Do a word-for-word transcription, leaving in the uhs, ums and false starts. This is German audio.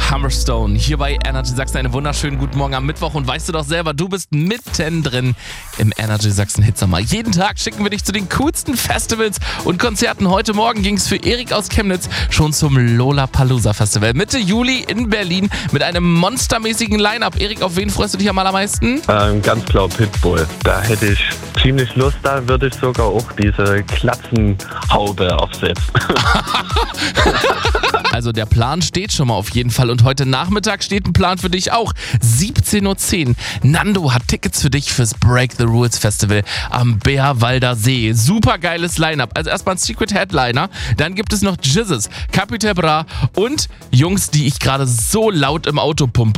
Hammerstone hier bei Energy Sachsen. Einen wunderschönen guten Morgen am Mittwoch und weißt du doch selber, du bist mittendrin im Energy Sachsen Hitsommer. Jeden Tag schicken wir dich zu den coolsten Festivals und Konzerten. Heute Morgen ging es für Erik aus Chemnitz schon zum Lollapalooza Festival. Mitte Juli in Berlin mit einem monstermäßigen Line-Up. Erik, auf wen freust du dich am allermeisten? Ähm, ganz klar Pitbull. Da hätte ich ziemlich Lust, da würde ich sogar auch diese Klatzenhaube aufsetzen. Also der Plan steht schon mal auf jeden Fall und heute Nachmittag steht ein Plan für dich auch. siebzehn Uhr zehn. Nando hat Tickets für dich fürs Break the Rules Festival am Bärwalder See. Super geiles Line-Up. Also erstmal ein Secret Headliner, dann gibt es noch Jizzes, Capital Bra und Jungs, die ich gerade so laut im Auto pumpe.